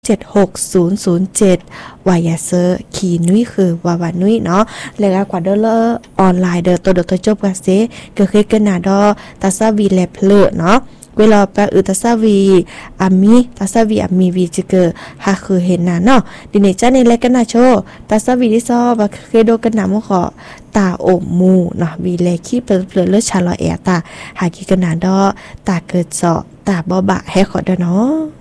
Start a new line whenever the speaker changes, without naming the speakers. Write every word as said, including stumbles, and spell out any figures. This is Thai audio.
เจ็ดหกศูนย์ศูนย์เจ็ดวายาเซอร์ขีนุ้ยคือวาวานุ้ยเนาะแล้วก็กว่าเดอเลอร์ออนไลน์เดอตัวเดอตัวจบกันเซก็คือกันนาดอตาซาวีแลเพลเนาะเวลาไปอือตาซาวีอามีตาซาวีอามีวีจิเกอฮาคือเห็นนาเนาะดิเนจ้าในแลกันนาโชตาซาวีที่ซอบาเคโดกันนามขอตาโอมูเนาะวีแลคีเปเปลือเลือชาลอแอตาหากิกันนาดอตาเกิดเจาะตาบ่บะให้ขอเดอเนาะ